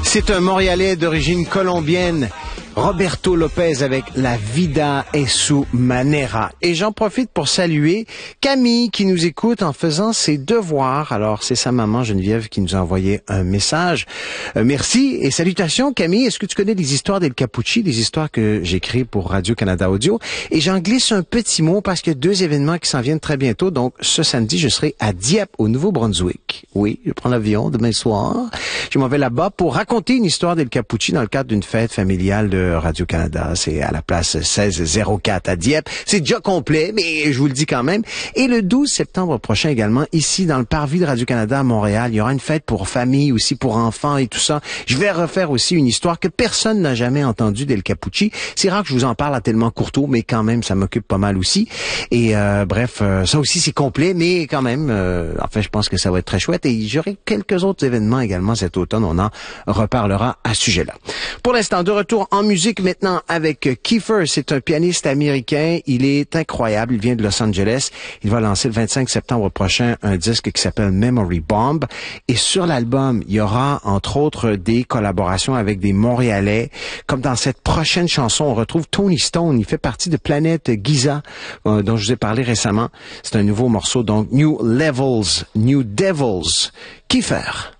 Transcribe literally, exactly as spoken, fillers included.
C'est un Montréalais d'origine colombienne, Roberto Lopez avec La Vida es su manera. Et j'en profite pour saluer Camille qui nous écoute en faisant ses devoirs. Alors, c'est sa maman Geneviève qui nous a envoyé un message. Euh, merci et salutations Camille. Est-ce que tu connais les histoires d'El Capucci, des histoires que j'écris pour Radio-Canada Audio? Et j'en glisse un petit mot parce qu'il y a deux événements qui s'en viennent très bientôt. Donc, ce samedi, je serai à Dieppe, au Nouveau-Brunswick. Oui, je prends l'avion demain soir. Je m'en vais là-bas pour raconter une histoire d'El Capucci dans le cadre d'une fête familiale de Radio-Canada. C'est à la place seize zéro quatre à Dieppe. C'est déjà complet, mais je vous le dis quand même. Et le douze septembre prochain également, ici dans le Parvis de Radio-Canada à Montréal, il y aura une fête pour famille, aussi pour enfants et tout ça. Je vais refaire aussi une histoire que personne n'a jamais entendue d'El Capucci. C'est rare que je vous en parle à tellement courteau, mais quand même, ça m'occupe pas mal aussi. Et euh, bref, euh, ça aussi c'est complet, mais quand même, euh, enfin, je pense que ça va être très chouette. Et j'aurai quelques autres événements également cet automne. On en reparlera à ce sujet-là. Pour l'instant, de retour en musique maintenant avec Kiefer. C'est un pianiste américain. Il est incroyable. Il vient de Los Angeles. Il va lancer le vingt-cinq septembre prochain un disque qui s'appelle Memory Bomb. Et sur l'album, il y aura entre autres des collaborations avec des Montréalais. Comme dans cette prochaine chanson, on retrouve Tony Stone. Il fait partie de Planète Giza, euh, dont je vous ai parlé récemment. C'est un nouveau morceau, donc New Levels, New Devils. Kiefer.